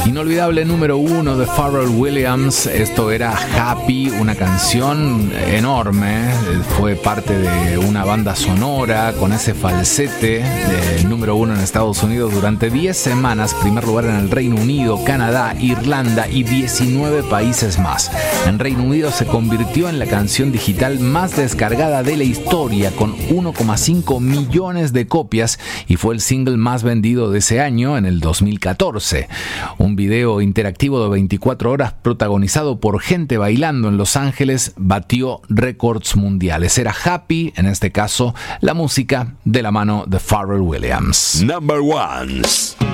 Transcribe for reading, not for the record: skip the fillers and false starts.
Inolvidable número 1 de Pharrell Williams. Esto era Happy, una canción enorme. Fue parte de una banda sonora con ese falsete de número 1 en Estados Unidos durante 10 semanas. Primer lugar en el Reino Unido, Canadá, Irlanda y 19 países más. En Reino Unido se convirtió en la canción digital más descargada de la historia con 1,5 millones de copias y fue el single más vendido de ese año en el 2014. Un video interactivo de 24 horas protagonizado por gente bailando en Los Ángeles batió récords mundiales. Era Happy, en este caso, la música de la mano de Pharrell Williams. Number ones.